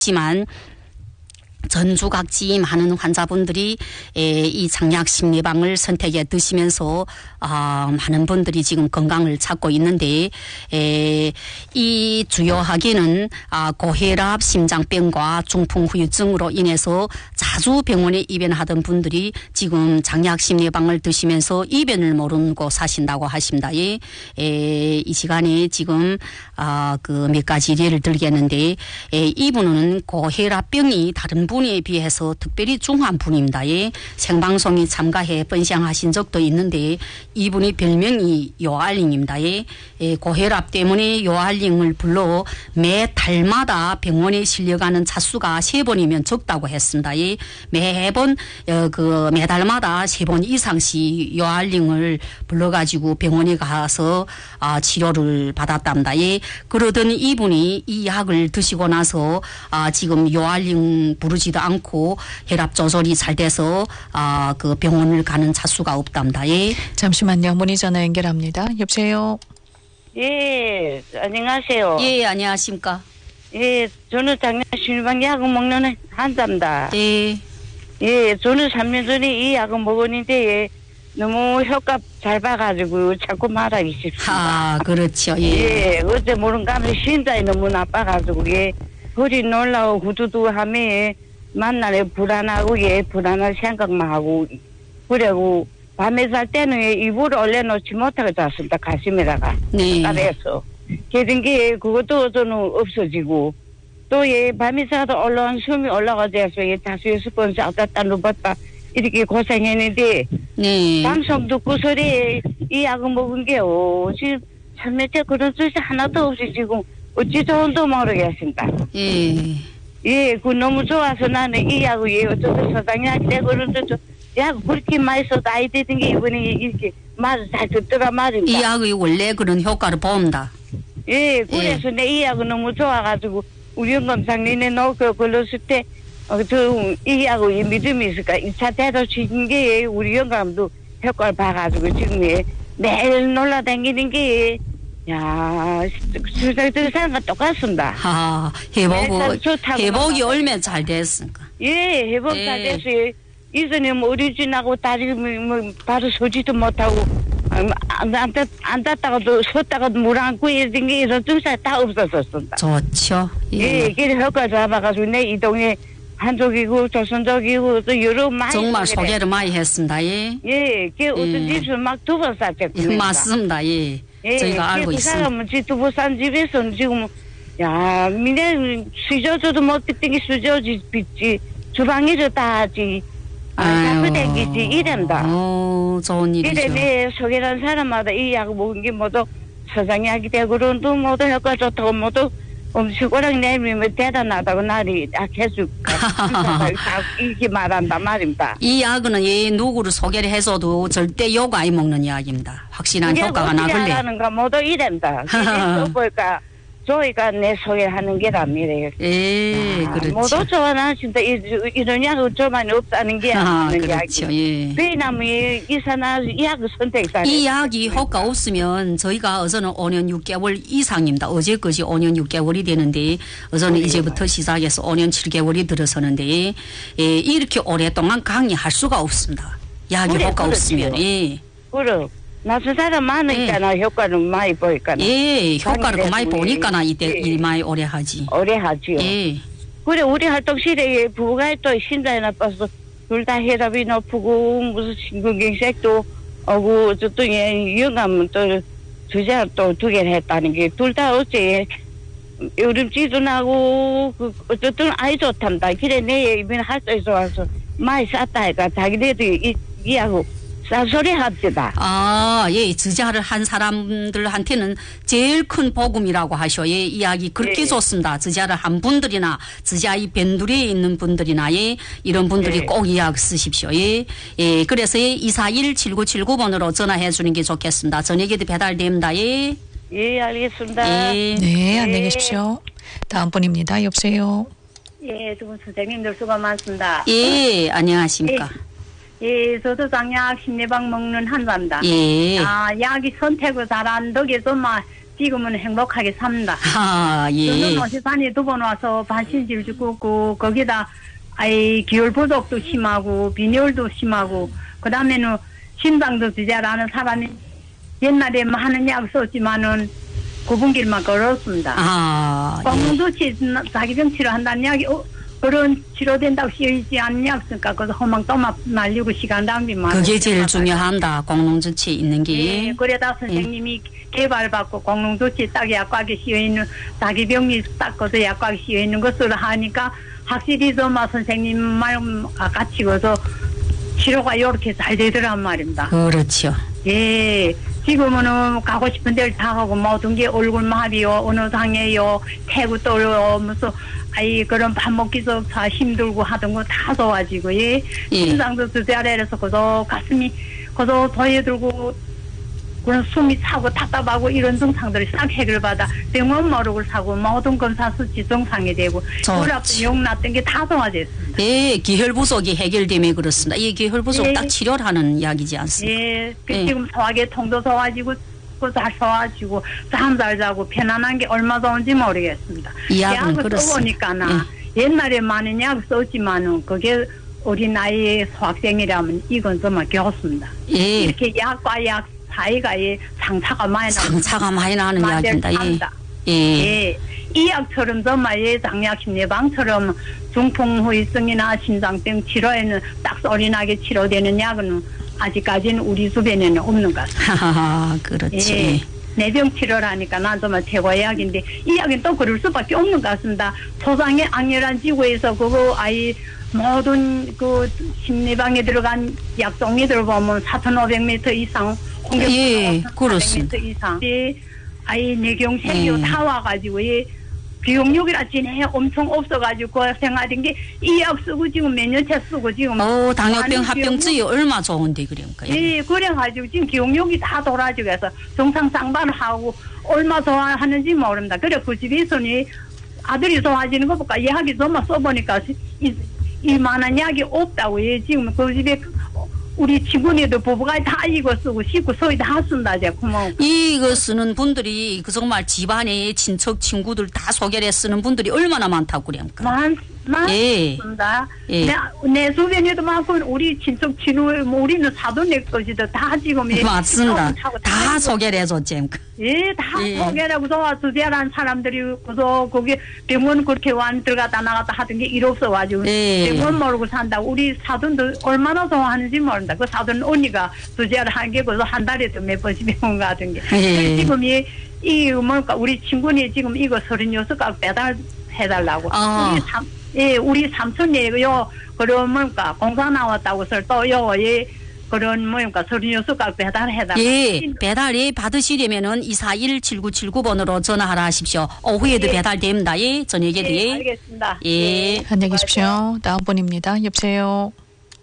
지만 전주 각지 많은 환자분들이 이 장약 심리방을 선택해 드시면서 많은 분들이 지금 건강을 찾고 있는데 이 주요하게는 고혈압, 심장병과 중풍 후유증으로 인해서 자주 병원에 입원하던 분들이 지금 장약 심리방을 드시면서 이변을 모르고 사신다고 하십니다. 이 시간에 지금 그 몇 가지 예를 들겠는데 이분은 고혈압병이 다른 분에 비해서 특별히 중한 분입니다. 생방송에 참가해 번창하신 적도 있는데 이분이 별명이 요알링입니다. 고혈압 때문에 요알링을 불러 매 달마다 병원에 실려가는 차수가 3번이면 적다고 했습니다. 매번 매달마다 3번 이상씩 요알링을 불러가지고 병원에 가서 치료를 받았답니다. 그러던 이분이 이 약을 드시고 나서 지금 요알링 부르지도 않고 혈압 조절이 잘 돼서 그 병원을 가는 차수가 없답니다. 잠시만요. 문의 전화 연결합니다. 여보세요. 예, 안녕하세요. 예, 안녕하십니까. 예, 저는 작년 심리방 약을 먹는 환자입니다. 예. 예, 저는 3년 전에 이 약을 먹었는데 너무 효과 잘 봐가지고 자꾸 말하기 싶습니다. 그렇죠. 예, 어제 모른가 하면 심장이 너무 나빠가지고 허리 놀라고 후두두하며 만날에 불안하고 불안한 생각만 하고 그리고 밤에 잘 때는 이불을 올려놓지 못하고 잤습니다. 가슴에다가. 네. 그래서 그런 게 그것도 저는 없어지고 또 밤에 자도 올라온 숨이 올라가서 다시 6번 잤다 누웠다 이렇게 고생했는데 네. 방송 듣고서리 이 약을 먹은 게 지금 참매체 그런 뜻이 하나도 없이 지금 어찌 좋은도 모르겠습니다. 예, 그 너무 좋아서 나는 이 약을 어쩌고 사장님한테 그런데 약 그렇게 많이 써도 아이 되던 게 이번에 이렇게 말 잘 듣더라 말입니다. 이 약이 원래 그런 효과를 봅니다. 예, 그래서 내 이 약은 너무 좋아가지고 우리 영감상님네 놓고 걸렸을 때 이 약의 믿음이 있을까 2차 대도 치는 게 우리 영감도 효과를 봐가지고 지금 매일 놀라다니는 게 그 사람과 똑같습니다. 회복이 얼마나 잘 됐습니까? 예, 회복 잘 됐어요. 이전에 어리진하고 다리 바로 서지도 못하고 안 닿다가도 섰다가도 물 안고 이런 게 이런 증상이 다 없었습니다. 좋죠. 예, 그래 효과 잡아가지고 내 이 동네 한족이고 조선족이고 또 여러 많이 정말 소개를 많이 했습니다. 예, 그 어떤 집에서 막 2번 쌌거든요. 맞습니다. 저희가 알고 있습니다. 그 사람은 2번 싼 집에서는 지금 미네 수저도 못 듣던 게 수저지 빚지 주방에서 다 하지. 자꾸 댕기지 이런다. 좋은 일이죠. 이래 내 소개한 사람마다 이 약을 먹은 게 모두 서장이 하기 때문에 모두 효과 좋다고 모두 음식고랑 내밀면 대단하다고 나를 해줄까. 이렇게 말한다 말입니다. 이 약은 누구를 소개를 해줘도 절대 욕 안 먹는 약입니다. 확실한 효과가 나길래. 어떻게 하는가 모두 이런다. 보니까 저희가 내 소개하는 게랍니다. 그렇죠. 모두 좋아나 진짜 이런 약은 저만 없다는 게 아니는 그렇죠. 왜냐면 이사나 약을 선택사. 이 약이 효과 없으면 저희가 어제는 5년 6개월 이상입니다. 어제까지 5년 6개월이 되는데 어제는 이제부터 시작해서 5년 7개월이 들어서는데 이렇게 오랫동안 강의할 수가 없습니다. 약이 효과 없으면. 그래. 나서 사람 많으니까 효과는 많이 보니까. 효과를 많이 보니까 이 많이 오래 하지. 오래 하지요. 그래 우리 활동실에 부부가 또 신장이 나빠서 둘 다 혈압이 높고 무슨 심근경색도 오고 또 영감 또 주자 또 2개를 했다는 게 둘 다 어째 여름지도 나고 어쨌든 아이 좋단다. 그래 내 이번에 할 수 있어 와서 많이 쌌다 하니까 자기네들이 이하고 쌀소리 합시다. 주자를 한 사람들한테는 제일 큰 복음이라고 하셔. 이 약이 그렇게 좋습니다. 주자를 한 분들이나 주자의 변두리에 있는 분들이나 이런 분들이 꼭 이 약 쓰십시오. 그래서 241-7979번으로 전화해 주는 게 좋겠습니다. 저녁에도 배달됩니다. 예, 알겠습니다. 네, 안녕히 계십시오. 다음 분입니다. 여보세요. 예, 두 분 선생님들 수고 많습니다. 안녕하십니까. 저도 장약 심리방 먹는 환자입니다. 예. 약이 선택을 잘 안 되게도 막 지금은 행복하게 삽니다. 아, 예. 저는 어시산에 2번 와서 반신질 죽고 거기다 기혈 부족도 심하고 빈혈도 심하고 그다음에는 심장도 지자라는 사람이 옛날에 하는 약 썼지만은 9분길만 걸었습니다. 아, 예. 공동도치 자기병 치료한다는 약이 그런 치료된다고 쓰이지 않는 약 쓰니까 그래서 허망 또막 날리고 시간 낭비만. 그게 제일 중요한다. 공농조치에 있는 게. 예, 그래다 선생님이 개발받고 공농조치 딱 약과에 씌어있는 자기병이 딱 거서 약과에 씌어있는 것으로 하니까 확실히 정말 선생님 말과 같이 거서 치료가 이렇게 잘 되더란 말입니다. 그렇죠. 예, 지금은 가고 싶은 데를 다 가고 모든 게 얼굴 마비요, 어느 장애요, 태구 또요, 무슨 그런 밥 먹기도 다 힘들고 하던 거 다 좋아지고 예, 심장도 두자래서 그저 가슴이 그저 더해들고 그런 숨이 차고 답답하고 이런 증상들이 싹 해결받아 병원 모르고 사고 모든 검사 수치 정상이 되고 혈압도 용 났던 게 다 좋아졌습니다. 예, 기혈 부족이 해결되면 그렇습니다. 이 기혈 부족 예. 딱 치료를 하는 약이지 않습니까? 예, 예. 지금 소화계통도 좋아지고 잘 좋아지고 잠 잘 자고 편안한 게 얼마 좋은지 모르겠습니다. 이 약은 약을 그렇습니다. 써보니까 옛날에 많은 약 썼지만은 그게 어린 나이의 소학생이라면 이건 정말 좋습니다. 예. 이렇게 약과 약 사이가 상차가 많이 나는 상차가 많이 나는 약입니다. 예. 예. 예. 이 약처럼 정말 장약 심리방처럼 중풍 후유증이나 심장병 치료에는 딱 소리나게 치료되는 약은 아직까지는 우리 주변에는 없는 것 같습니다. 하하하, 그렇지. 예. 내병 치료를 하니까 난 정말 최고의 약인데 이 약은 또 그럴 수밖에 없는 것 같습니다. 소상의 악렬한 지구에서 그거 모든 그 심리방에 들어간 약종이들 보면 4,500m 이상 예, 그렇습니다. 400m 이상 내경 생교 예. 다 와가지고 비용력이라 진해 엄청 없어가지고 그 생활인 게 이 약 쓰고 지금 몇 년째 쓰고 지금 당뇨병 합병증이 얼마 좋은데 그러니까. 예, 그래가지고 지금 기억력이 다 돌아지고 해서 정상 상반을 하고 얼마 좋아하는지 모릅니다. 그래 그 집에서는 아들이 좋아지는 거 볼까 약이 정말 써보니까 이만한 약이 없다고 지금 그 집에 우리 친구네도 부부가 다 이거 쓰고 씻고 소위 다 쓴다 제 고마워. 이거 쓰는 분들이 그 정말 집안에 친척 친구들 다 소개를 쓰는 분들이 얼마나 많다고 그러니까. 많습니다. 예. 내 주변에도 많고 우리 친척 친구 우리는 사돈 내 것이도 다 지금 맞습니다. 다 소개를 해줬지. 예, 다 소개라고 좋아주제라는 사람들이 그래서 거기 병원 그렇게 완 들어갔다 나갔다 하던 게 일 없어가지고 병원 모르고 산다고 우리 사돈도 얼마나 좋아하는지 모른다. 그 사돈 언니가 주제를 한 게 그래서 한 달에도 몇 번씩 병원 가던 게. 지금 이 뭘까 우리 친구니 지금 이거 36가 배달해달라고. 우리 삼촌이 그런 뭔가 공사 나왔다고 해서 또요 그런 뭐니까 36가 배달해달라. 예, 배달이 받으시려면은 241-7979번으로 전화하라 하십시오. 오후에도 배달됩니다. 예, 저녁에도 예. 알겠습니다. 예. 안녕히 계십시오. 다음 분입니다. 여보세요.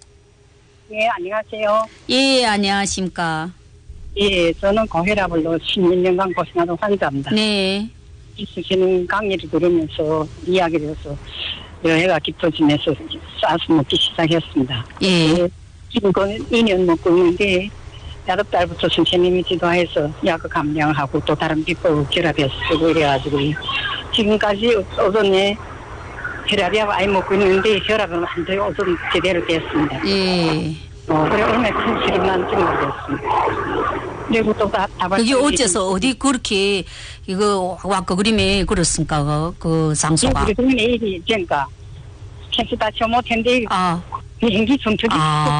예, 안녕하세요. 예, 안녕하십니까. 예, 저는 고혈압으로 16년간 고생하던 환자입니다. 네. 있으시는 강의를 들으면서 이야기를 해서 여해가 깊어지면서 싸서 먹기 시작했습니다. 예. 지금 2년 먹고 있는데 여덟 달부터 선생님이 지도해서 약을 감량하고 또 다른 비법을 결합해서 쓰고 이래가지고 지금까지 오전에 혈압약을 아예 먹고 있는데 혈압은 완전히 오전 제대로 됐습니다. 예. 그래 얼마나 큰 시름 난지 모르겠습니다. 그리고 또 그게 어째서 어디 그렇게 이거 와그 그림에 그렇습니까? 그 장소가. 우리 동네 일이 있으니까 캔스 다 못했는데 비행기 정책이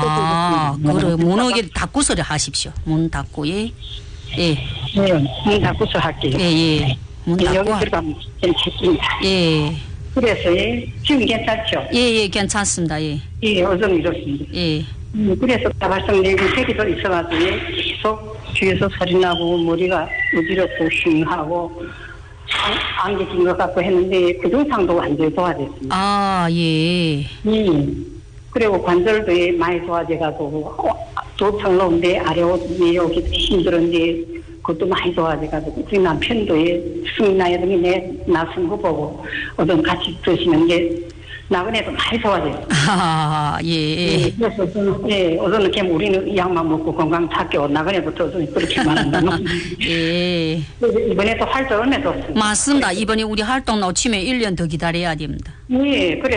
그래 문어기를 닫고서를 하십시오. 문 닫고 예. 예. 문 닫고서 할게요. 예. 문 닫고. 여기 들어가면 괜찮습니다. 예. 그래서 지금 괜찮죠? 예, 괜찮습니다. 예. 예, 어좀 이렇습니다. 예. 그래서 다발성 내기세기도 있어가지고 계속 뒤에서 소리 나고 머리가 어지럽고 흉하고 안개 낀 것 같고 했는데 그 증상도 완전히 좋아졌습니다. 예. 그리고 관절도 많이 좋아져가지고 도청 놓은데 아래 내려오기 힘들었는데 그것도 많이 좋아져가지고 지금 남편도 승나이 등이 내 나선 거 보고 어떤 같이 드시는 게 나그네도 많이 좋아져요. 아, 예. 그래서 저는, 우선은 그냥 우리는 약만 먹고 건강 찾겨 나그네부터 좀 그렇게 말한다. 예. 이번에 또 활동을 해줬습니다. 맞습니다. 이번에 우리 활동 놓치면 1년 더 기다려야 됩니다. 예, 그래.